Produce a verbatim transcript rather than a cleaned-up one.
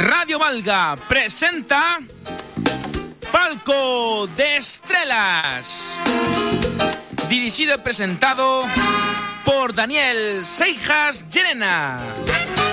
Radio Valga presenta Palco de Estrellas, dirigido y presentado por Daniel Seijas Llerena.